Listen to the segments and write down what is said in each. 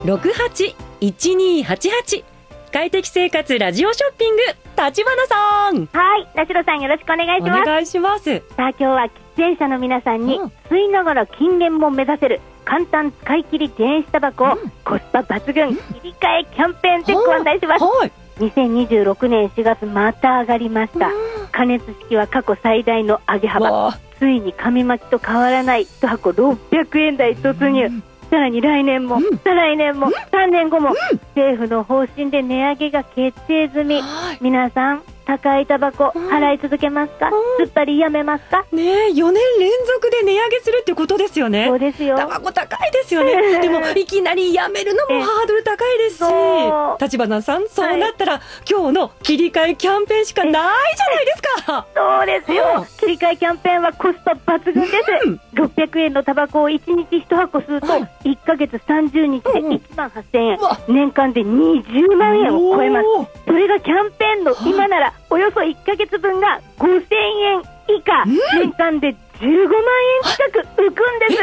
081288快適生活ラジオショッピング、立花さん。 はい、田代さんよろしくお願いします。 お願いします。 さあ今日は喫煙者の皆さんに、吸いながら禁煙も目指せる簡単使い切り電子タバコをコスパ抜群切り替えキャンペーンでご案内します。2026年4月また上がりました。加熱式は過去最大の上げ幅。ついに紙巻きと変わらない1箱600円台突入。さらに来年も、再来年も、3年後も、政府の方針で値上げが決定済み。皆さん高いタバコ払い続けますか、すっぱりやめますかねえ、4年連続で値上げするってことですよね。 そうですよ。 タバコ高いですよね。でもいきなりやめるのもハードル高いですし、立花さん、そうなったら、今日の切り替えキャンペーンしかないじゃないですか。 そうですよ、切り替えキャンペーンはコスパ抜群です。600円のタバコを1日1箱吸うと、1ヶ月30日で1万8000円、年間で20万円を超えます。それがキャンペーンの今ならおよそ1ヶ月分が5000円以下、年間で15万円近く浮くんです。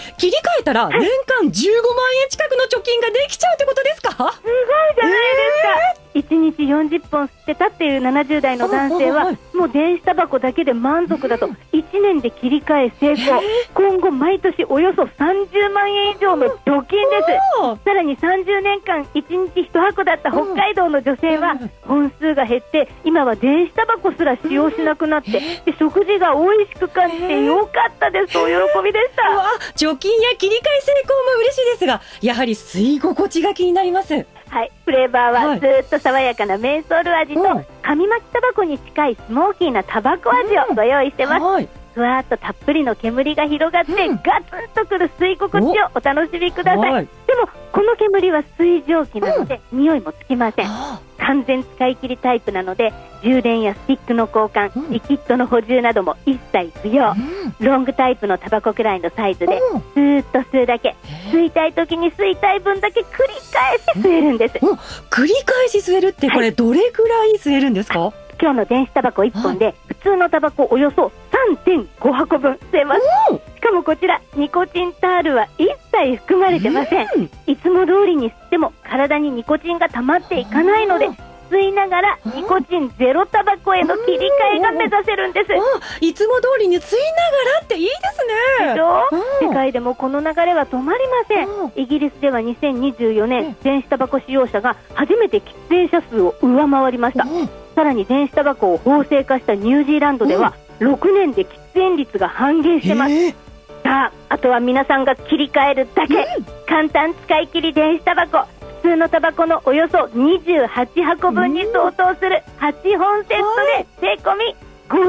切り替えたら年間15万円近くの貯金ができちゃうってことですか？すごいじゃないですか。1日40本吸ってたっていう70代の男性は、もう電子タバコだけで満足だと1年で切り替え成功。今後毎年およそ30万円以上の貯金です。さらに30年間1日1箱だった北海道の女性は本数が減って、今は電子タバコすら使用しなくなって、で食事が美味しく感じてよかったです。お喜びでした。 貯金や切り替え成功も嬉しいですが、やはり吸い心地が気になります。 はい、フレーバーはずっと爽やかなメンソール味と、紙巻きタバコに近いスモーキーなタバコ味をご用意してます。ふわっとたっぷりの煙が広がって、ガツンとくる吸い心地をお楽しみください。でもこの煙は水蒸気なので、匂いもつきません。完全使い切りタイプなので、充電やスティックの交換、リキッドの補充なども一切不要。ロングタイプのタバコくらいのサイズで、スーッと吸うだけ、吸いたい時に吸いたい分だけ繰り返し吸えるんです。 繰り返し吸えるって、これどれくらい吸えるんですか？ 今日の電子タバコ1本で普通のタバコおよそ 3.5 箱分吸えます。しかもこちらニコチンタールは一切含まれてません。いつも通りに吸っても体にニコチンが溜まっていかないので、吸いながらニコチンゼロタバコへの切り替えが目指せるんです。 いつも通りに吸いながらっていいですね。 世界でもこの流れは止まりません。イギリスでは2024年電子タバコ使用者が初めて喫煙者数を上回りました。さらに電子タバコを法制化したニュージーランドでは6年で喫煙率が半減してます。さあ、あとは皆さんが切り替えるだけ。簡単使い切り電子タバコ、普通のタバコのおよそ28箱分に相当する8本セットで税込み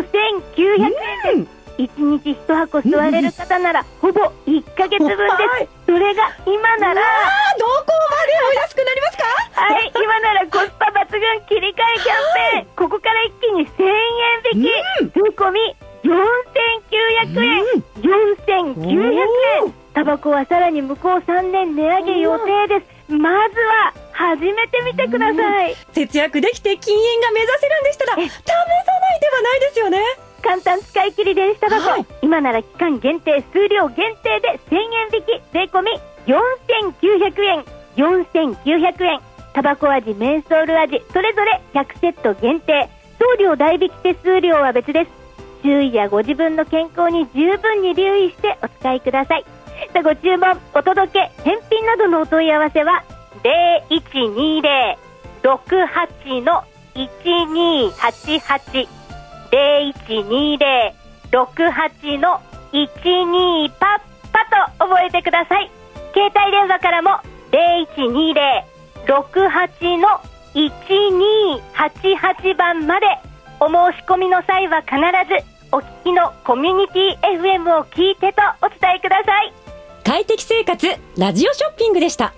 5900円です。1日1箱吸われる方ならほぼ1ヶ月分です。それが今ならどこまでお安くなりますか？ はい、今ならコスパ抜群切り替えキャンペーン、ここから一気に1000円引き、税込み4900円、4900円。タバコはさらに向こう3年値上げ予定です。まずは始めてみてください。 節約できて禁煙が目指せるんでしたら試さない手はないですよね。 簡単使い切り電子タバコ、今なら期間限定、数量限定で1000円引き、税込み4900円、4900円。タバコ味、メンソール味、それぞれ100セット限定。送料代引き手数料は別です。注意やご自分の健康に十分に留意してお使いください。さあ、ご注文、お届け、返品などのお問い合わせは 0120-68-1288 0120-68-12パッパと覚えてください。携帯電話からも 0120-68-1288 番まで。お申し込みの際は必ずお聞きのコミュニティ FM を聞いてとお伝えください。 快適生活ラジオショッピングでした。